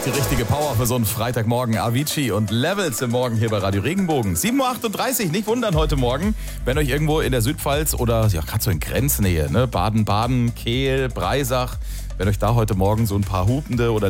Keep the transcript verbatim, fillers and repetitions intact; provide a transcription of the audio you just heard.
Die richtige Power für so einen Freitagmorgen. Avicii und Levels im Morgen hier bei Radio Regenbogen. sieben Uhr achtunddreißig, nicht wundern heute Morgen, wenn euch irgendwo in der Südpfalz oder ja gerade so in Grenznähe, ne, Baden-Baden, Kehl, Breisach, wenn euch da heute Morgen so ein paar hupende oder